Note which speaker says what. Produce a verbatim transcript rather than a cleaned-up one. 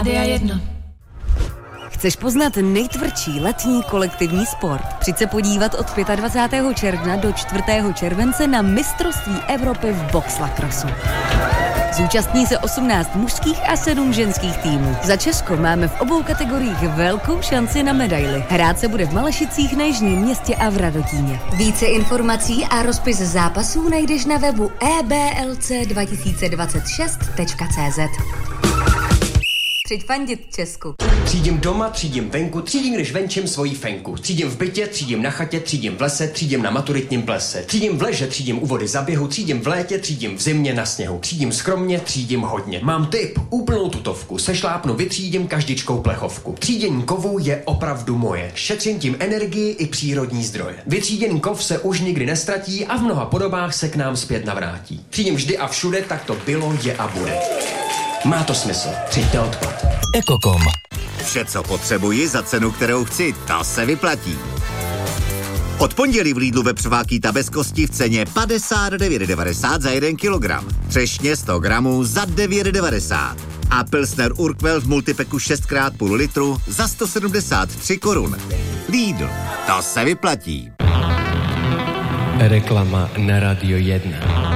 Speaker 1: Dia jedna.
Speaker 2: Chceš poznat nejtvrdší letní kolektivní sport? Přijď se podívat od dvacátého pátého června do čtvrtého července na mistrovství Evropy v boxlacrossu. Zúčastní se osmnáct mužských a sedm ženských týmů. Za Česko máme v obou kategoriích velkou šanci na medaili. Hrát se bude v Malešicích, na Jižním Městě a v Radotíně. Více informací a rozpis zápasů najdeš na webu e b l c dva tisíce dvacet šest tečka c z. Přijď fandit Česku.
Speaker 3: Třídím doma, třídím venku, třídím, když venčím svoji fenku. Třídím v bytě, třídím na chatě, třídím v lese, třídím na maturitním plese. Třídím v leže, třídím u vody za běhu, třídím v létě, třídím v zimě na sněhu. Třídím skromně, třídím hodně. Mám tip, úplnou tutovku, sešlápnu, vytřídím každičkou plechovku. Třídění kovů je opravdu moje. Šetřím tím energii i přírodní zdroje. Vytříděný kov se už nikdy nestratí a v mnoha podobách se k nám zpět navrátí. Třídím vždy a všude, tak to bylo, je a bude. Má to smysl. Přijďte odpad.
Speaker 4: Ekokom.
Speaker 5: Vše, co potřebuji za cenu, kterou chci, to se vyplatí. Od pondělí v Lidlu vepřová bez kosti v ceně padesát devět devadesát za jeden kilogram. Třešně sto gramů za devět devadesát. A Pilsner Urquell v multipeku šest krát půl litru za sto sedmdesát tři korun. Lidl. To se vyplatí.
Speaker 6: Reklama na Radio jedna.